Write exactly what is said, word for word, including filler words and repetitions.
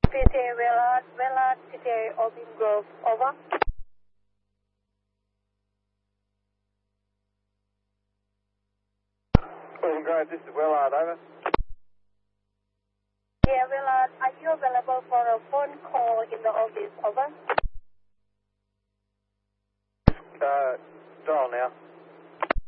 P T A Willard, Willard, P T A Open Grove, over. Open Grove, this is Willard, over. Yeah, Willard, are you available for a phone call in the office, over?